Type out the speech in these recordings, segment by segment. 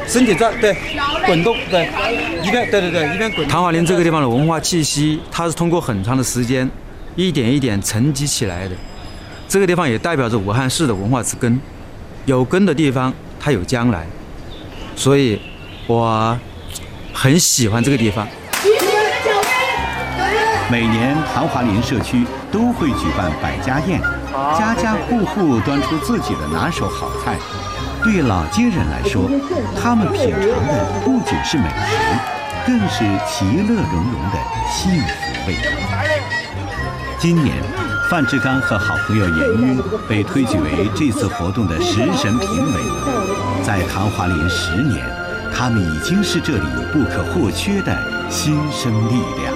身体转，对，滚动，对，一边一边滚。昙华林这个地方的文化气息，它是通过很长的时间，一点一点沉积起来的。这个地方也代表着武汉市的文化之根，有根的地方它有将来，所以我很喜欢这个地方。 每年昙华林社区都会举办百家宴，家家户户端出自己的拿手好菜。对老街人来说，他们品尝的不仅是美食，更是其乐融融的幸福味。今年，范志刚和好朋友严晕被推举为这次活动的食神评委。在昙华林10年，他们已经是这里不可或缺的新生力量。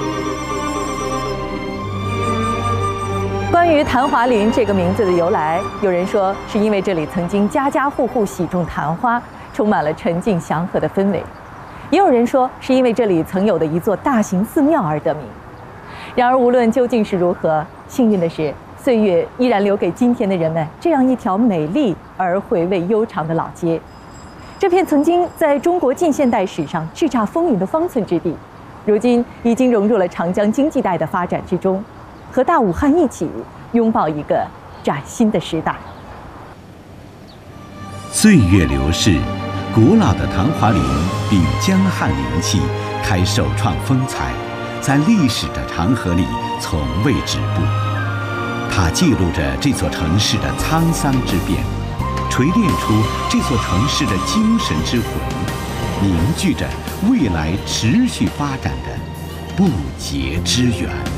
关于昙华林这个名字的由来，有人说是因为这里曾经家家户户喜种昙花，充满了沉静祥和的氛围；也有人说是因为这里曾有的一座大型寺庙而得名。然而，无论究竟是如何，幸运的是，岁月依然留给今天的人们这样一条美丽而回味悠长的老街。这片曾经在中国近现代史上叱咤风云的方寸之地，如今已经融入了长江经济带的发展之中，和大武汉一起拥抱一个崭新的时代。 岁月流逝，古老的昙华林秉江汉灵气，开首创风采，在历史的长河里从未止步。它记录着这座城市的沧桑之变，锤炼出这座城市的精神之魂，凝聚着未来持续发展的不竭之源。